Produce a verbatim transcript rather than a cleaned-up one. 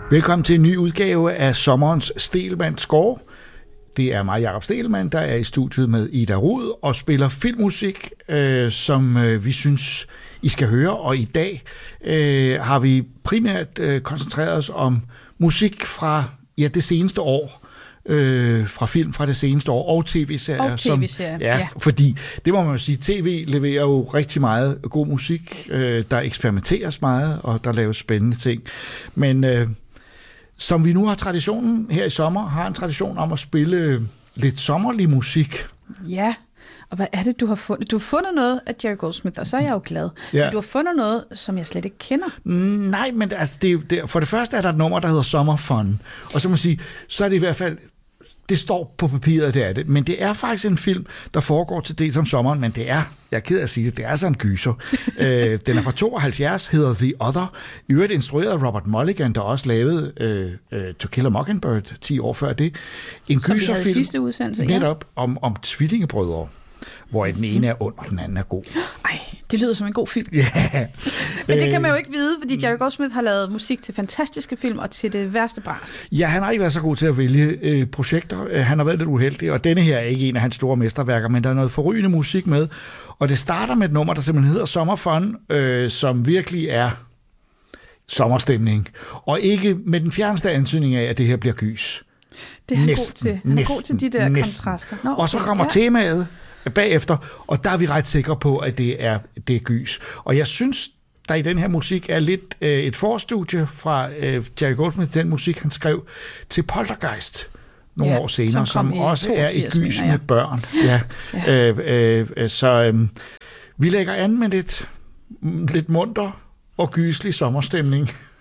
Velkommen til en ny udgave af sommerens Stegelmann Score. Det er mig, Jakob Stegelmann, der er i studiet med Ida Rud og spiller filmmusik, øh, som øh, vi synes, I skal høre. Og i dag øh, har vi primært øh, koncentreret os om musik fra ja, det seneste år. Øh, fra film fra det seneste år og tv-serier. Og tv-serier, som, ja, ja. Fordi, det må man jo sige, tv leverer jo rigtig meget god musik. Øh, der eksperimenteres meget, og der laves spændende ting. Men øh, som vi nu har traditionen her i sommer, har en tradition om at spille lidt sommerlig musik. Ja, og hvad er det, du har fundet? Du har fundet noget af Jerry Goldsmith, og så er jeg jo glad. Ja. Men du har fundet noget, som jeg slet ikke kender. Nej, men altså, det, det, for det første er der et nummer, der hedder Summer Fun. Og så må man sige, så er det i hvert fald, det står på papiret, det er det. Men det er faktisk en film, der foregår til dels om sommeren, men det er, jeg er ked af at sige det, det er altså en gyser. øh, den er fra tooghalvfjerds, hedder The Other. I øvrigt instrueret af Robert Mulligan, der også lavede øh, øh, To Kill a Mockingbird ti år før det. En som gyserfilm, vi havde sidste udsendelse, netop ja. om, om tvillingebrødre, hvor den ene er ond, og den anden er god. Ej, det lyder som en god film. Yeah. Men det kan man jo ikke vide, fordi Jerry Goldsmith har lavet musik til fantastiske film og til det værste bras. Ja, han har ikke været så god til at vælge øh, projekter. Han har været lidt uheldig, og denne her er ikke en af hans store mesterværker, men der er noget forrygende musik med. Og det starter med et nummer, der simpelthen hedder Summer Fun, øh, som virkelig er sommerstemning. Og ikke med den fjerneste antydning af, at det her bliver gys. Det er han næsten, god til. Han er næsten, god til de der næsten. kontraster. Nå, okay. Og så kommer ja. temaet bagefter, og der er vi ret sikre på, at det er, det er gys. Og jeg synes, der i den her musik er lidt øh, et forstudie fra øh, Jerry Goldsmith, den musik, han skrev til Poltergeist nogle ja, år senere, som, som også toogfirs, er et gys mener, ja. med børn. Ja. Ja. Øh, øh, så øh, vi lægger an med lidt, lidt munter og gyselig sommerstemning.